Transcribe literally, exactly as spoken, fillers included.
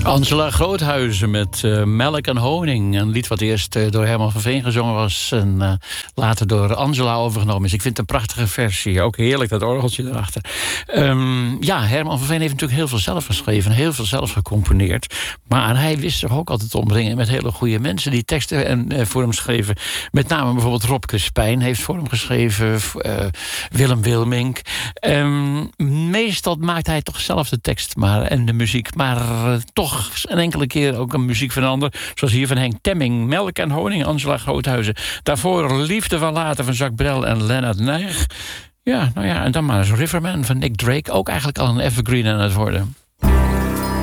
Angela Groothuizen met uh, Melk en Honing. Een lied wat eerst uh, door Herman van Veen gezongen was en uh, later door Angela overgenomen is. Ik vind het een prachtige versie. Ook heerlijk, dat orgeltje erachter. Um, ja, Herman van Veen heeft natuurlijk heel veel zelf geschreven. Heel veel zelf gecomponeerd. Maar hij wist zich ook altijd omringen met hele goede mensen die teksten en, uh, voor hem schreven. Met name bijvoorbeeld Rob Crespijn heeft voor hem geschreven. Uh, Willem Wilmink. Um, meestal maakt hij toch zelf de tekst maar, en de muziek. Maar uh, toch een enkele keer ook een muziek van een ander. Zoals hier van Henk Temming, Melk en Honing, Angela Groothuizen. Daarvoor Liefde van Later van Jacques Brel en Leonard Nijg. Ja, nou ja, en dan maar eens Riverman van Nick Drake. Ook eigenlijk al een evergreen aan het worden.